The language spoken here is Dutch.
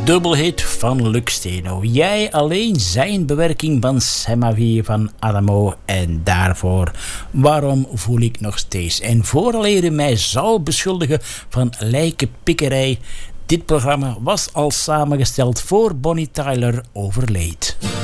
dubbelhit van Luc Steno. Jij alleen, zijn bewerking van Semavi van Adamo. En daarvoor Waarom voel ik nog steeds. En vooraleer u mij zou beschuldigen van lijkenpikkerij, dit programma was al samengesteld voor Bonnie Tyler overleed.